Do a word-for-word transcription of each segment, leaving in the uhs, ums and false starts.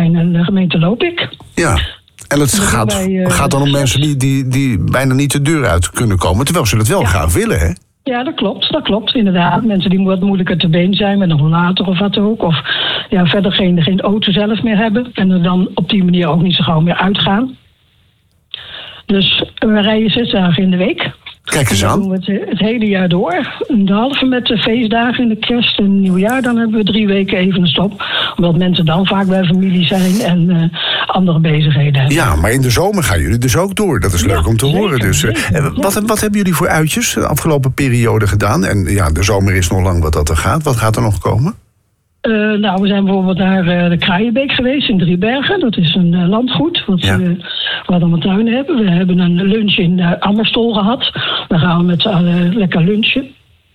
zijn en de gemeente Lopik. Ja, en het gaat, wij, uh, gaat dan om mensen die, die, die bijna niet de deur uit kunnen komen, terwijl ze het wel ja. graag willen, hè? Ja, dat klopt, dat klopt, inderdaad. Mensen die wat moeilijker te been zijn met een rollator of wat ook. Of ja, verder geen, geen auto zelf meer hebben. En er dan op die manier ook niet zo gauw meer uitgaan. Dus we rijden zes dagen in de week. Kijk eens aan. Dan doen we het, het hele jaar door. Een halve met de feestdagen in de kerst en nieuwjaar. Dan hebben we drie weken even een stop. Omdat mensen dan vaak bij familie zijn en uh, andere bezigheden hebben. Ja, maar in de zomer gaan jullie dus ook door. Dat is leuk ja, om te zeker, horen. Dus, uh, zeker, wat, ja. wat hebben jullie voor uitjes de afgelopen periode gedaan? En ja, de zomer is nog lang wat dat er gaat. Wat gaat er nog komen? Uh, nou, we zijn bijvoorbeeld naar uh, de Kraaienbeek geweest in Driebergen. Dat is een uh, landgoed wat ja. uh, we allemaal tuinen hebben. We hebben een lunch in uh, Ammerstol gehad. Dan gaan we met z'n allen lekker lunchen.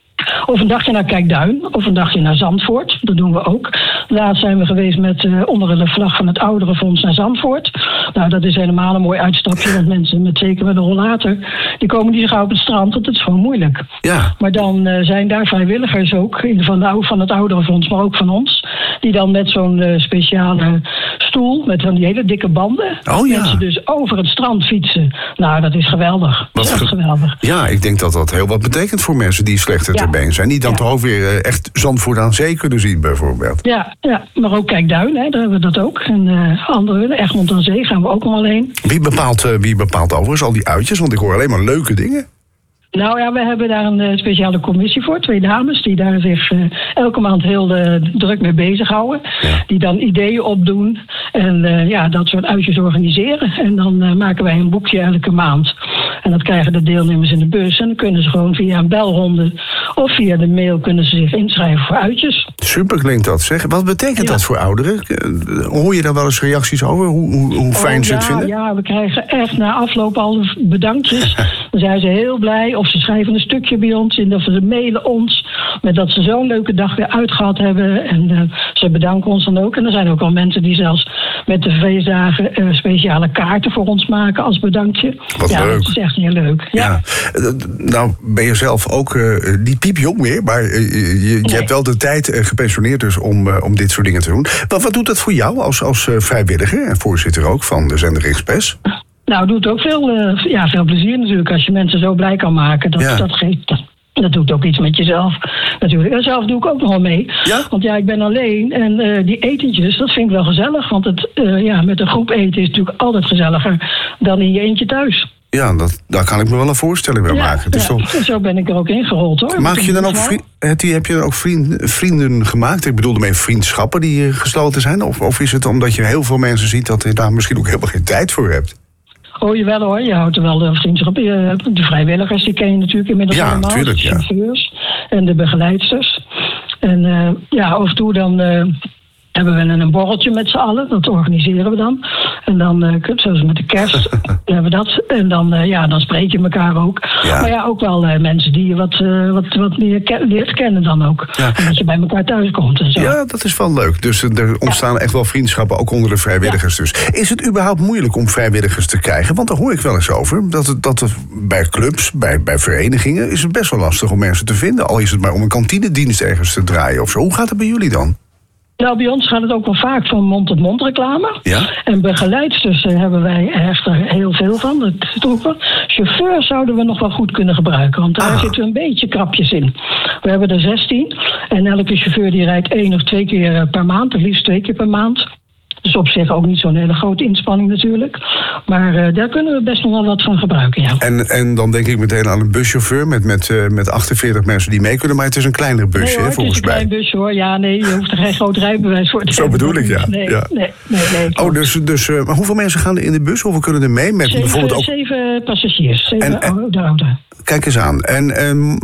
Of een dagje naar Kijkduin, of een dagje naar Zandvoort. Dat doen we ook. Laatst zijn we geweest met uh, onder de vlag van het Ouderenfonds naar Zandvoort. Nou, dat is helemaal een mooi uitstapje. Want mensen, met, zeker met een rollator, die komen niet zo gauw op het strand. Want het is gewoon moeilijk. Ja. Maar dan uh, zijn daar vrijwilligers ook, van, de, van het Ouderenfonds, maar ook van ons. Die dan met zo'n uh, speciale stoel, met van die hele dikke banden. Oh, ja. Mensen dus over het strand fietsen. Nou, dat is geweldig. Dat is echt geweldig. Ja, ik denk dat dat heel wat betekent voor mensen die slechter ja. te been zijn. Die dan ja. toch ook weer uh, echt Zandvoort aan zee kunnen zien, bijvoorbeeld. Ja, ja, maar ook Kijkduin, hè, daar hebben we dat ook. En uh, andere, Egmond aan Zee, gaan we ook allemaal heen. Wie bepaalt, uh, wie bepaalt overigens al die uitjes? Want ik hoor alleen maar leuke dingen. Nou ja, we hebben daar een uh, speciale commissie voor. Twee dames die daar zich uh, elke maand heel uh, druk mee bezighouden. Ja. Die dan ideeën opdoen en uh, ja, dat soort uitjes organiseren. En dan uh, maken wij een boekje elke maand. En dat krijgen de deelnemers in de bus. En dan kunnen ze gewoon via een belronde of via de mail kunnen ze zich inschrijven voor uitjes. Super klinkt dat, zeg. Wat betekent ja. dat voor ouderen? Hoor je daar wel eens reacties over? Hoe, hoe, hoe fijn oh, ze ja, het vinden? Ja, we krijgen echt na afloop al bedankjes. Dan zijn ze heel blij. Of ze schrijven een stukje bij ons in. Of ze mailen ons. Met dat ze zo'n leuke dag weer uitgehad hebben. En uh, ze bedanken ons dan ook. En er zijn ook al mensen die zelfs met de feestdagen uh, speciale kaarten voor ons maken als bedankje. Wat ja, leuk. Dat is echt heel leuk. Ja. Ja. Nou ben je zelf ook uh, niet piepjong meer. Maar uh, je, je nee. hebt wel de tijd uh, gepensioneerd dus om, uh, om dit soort dingen te doen. Wat, wat doet dat voor jou als, als uh, vrijwilliger en voorzitter ook van de Zender Express? Nou, het doet ook veel, uh, ja, veel plezier natuurlijk als je mensen zo blij kan maken. Dat, ja. dat geeft... Dat. Dat doet ook iets met jezelf natuurlijk. En zelf doe ik ook nog wel mee. Ja? Want ja, ik ben alleen. En uh, die etentjes, dat vind ik wel gezellig. Want het, uh, ja, met een groep eten is natuurlijk altijd gezelliger dan in je eentje thuis. Ja, dat, daar kan ik me wel een voorstelling bij ja, maken. Het is ja, toch... Zo ben ik er ook ingerold, hoor. Maak je dan ook vriend, heb je dan ook vrienden, vrienden gemaakt? Ik bedoel ermee vriendschappen die gesloten zijn? Of, of is het omdat je heel veel mensen ziet dat je daar misschien ook helemaal geen tijd voor hebt? Oh, jawel hoor, je houdt er wel de vriendschap. De vrijwilligers, die ken je natuurlijk inmiddels ja, allemaal. Tuurlijk, de chauffeurs ja. en de begeleidsters. En uh, ja, af en toe dan uh, hebben we een borreltje met z'n allen. Dat organiseren we dan. En dan, uh, zoals met de kerst, hebben we dat. En dan, uh, ja, dan spreek je elkaar ook. Ja. Maar ja, ook wel uh, mensen die je wat, uh, wat, wat meer ke- leert kennen dan ook. Ja. En dat je bij elkaar thuis komt en zo. Ja, dat is wel leuk. Dus er ontstaan ja. echt wel vriendschappen, ook onder de vrijwilligers ja. dus. Is het überhaupt moeilijk om vrijwilligers te krijgen? Want daar hoor ik wel eens over. Dat het, dat het bij clubs, bij, bij verenigingen, is het best wel lastig om mensen te vinden. Al is het maar om een kantinedienst ergens te draaien of zo. Hoe gaat het bij jullie dan? Nou, bij ons gaat het ook wel vaak van mond-tot-mond reclame. Ja? En begeleidsters hebben wij echt er heel veel van. Dat troepen. Chauffeurs zouden we nog wel goed kunnen gebruiken. Want daar ah. zitten een beetje krapjes in. We hebben er zestien. En elke chauffeur die rijdt één of twee keer per maand. Het liefst twee keer per maand. Dus op zich ook niet zo'n hele grote inspanning natuurlijk. Maar uh, daar kunnen we best nog wel wat van gebruiken, ja. En, en dan denk ik meteen aan een buschauffeur met, met, uh, met achtenveertig mensen die mee kunnen. Maar het is een kleinere busje, nee, hoor, volgens mij. Het is een klein busje, hoor. Ja, nee, je hoeft er geen groot rijbewijs voor te Zo hebben. bedoel ik, ja. Nee, ja. nee, nee, nee. Oh, dus, dus uh, maar hoeveel mensen gaan er in de bus? Hoeveel kunnen er mee? Met zeven, bijvoorbeeld ook... zeven passagiers. Zeven en, en, ouderen. Kijk eens aan. En um,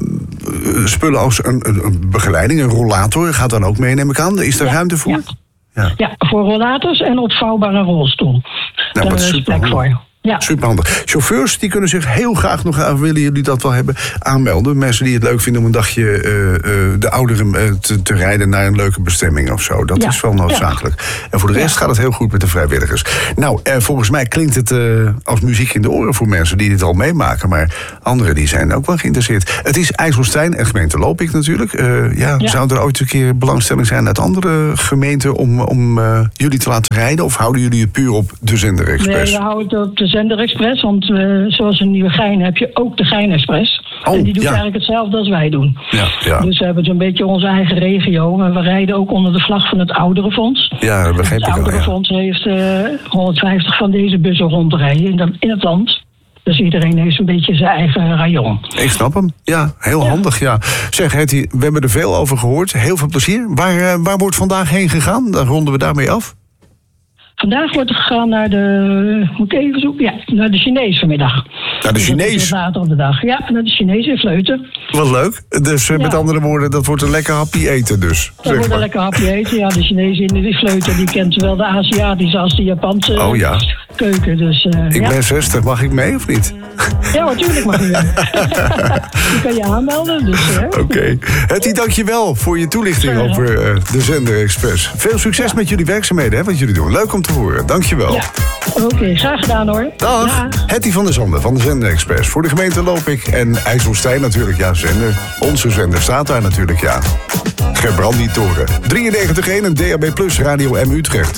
spullen als een, een, een begeleiding, een rollator, gaat dan ook mee, neem ik aan. Is er ja, ruimte voor? Ja. Ja. ja, voor rollators en opvouwbare rolstoel. Nou, daar is plek voor. Ja. Superhandig. Chauffeurs die kunnen zich heel graag nog, aan, willen jullie dat wel hebben, aanmelden. Mensen die het leuk vinden om een dagje uh, uh, de ouderen uh, te, te rijden naar een leuke bestemming of zo. Dat ja. is wel noodzakelijk. Ja. En voor de rest ja. gaat het heel goed met de vrijwilligers. Nou, uh, volgens mij klinkt het uh, als muziek in de oren voor mensen die dit al meemaken. Maar anderen die zijn ook wel geïnteresseerd. Het is IJsselstein en gemeente Lopik natuurlijk. Uh, ja, ja. Zou er ooit een keer belangstelling zijn uit andere gemeenten om, om uh, jullie te laten rijden? Of houden jullie het puur op de Zender Express? Nee, we houden het op de Zender Express, want uh, zoals in Nieuwegein heb je ook de Gein Express. Oh, en die doet ja. eigenlijk hetzelfde als wij doen. Ja, ja. Dus we hebben zo'n beetje onze eigen regio. En we rijden ook onder de vlag van het Ouderenfonds. Ja, dat begrijp ik al. Het Ouderenfonds ja. heeft uh, honderdvijftig van deze bussen rondrijden in, in het land. Dus iedereen heeft een beetje zijn eigen rayon. Ik snap hem. Ja, heel ja. handig, ja. Zeg, Hetty, we hebben er veel over gehoord. Heel veel plezier. Waar, uh, waar wordt vandaag heen gegaan? Dan ronden we daarmee af. Vandaag wordt er gegaan naar de, moet ik even zoeken, ja, naar de Chinees vanmiddag. Naar de Chinees? Dus later op de dag. Ja, naar de Chinees in Vleuten. Wat leuk. Dus uh, ja. met andere woorden, dat wordt een lekker happy eten dus. Dat wordt maar. een lekker happy eten, ja. De Chinees in de Vleuten, die kent zowel de Aziatische als de Japanse oh, ja. keuken. Dus, uh, ik ja. ben zestig, mag ik mee of niet? Ja, natuurlijk mag je mee. Je kan je aanmelden. Dus, uh, Oké. Okay. Hetty, dank je wel voor je toelichting ja. over uh, de Zender Express. Veel succes ja. met jullie werkzaamheden, hè, wat jullie doen. Leuk om te horen. Dank je wel. Ja. Oké, okay, graag gedaan hoor. Dag. Dag. Hetty van der Zanden van de Zender Express. Voor de gemeente Lopik en IJsselstein natuurlijk. Ja, zender. Onze zender staat daar natuurlijk, ja. Gerbrandy Toren. drieënnegentig komma één en D A B plus Radio M Utrecht.